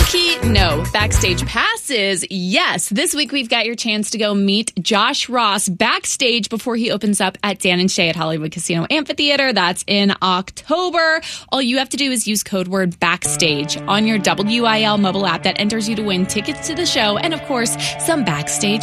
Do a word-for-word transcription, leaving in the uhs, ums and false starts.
Key, no. Backstage passes, yes. This week we've got your chance to go meet Josh Ross backstage before he opens up at Dan and Shay at Hollywood Casino Amphitheater. That's in October. All you have to do is use code word backstage on your W I L mobile app. That enters you to win tickets to the show and, of course, some backstage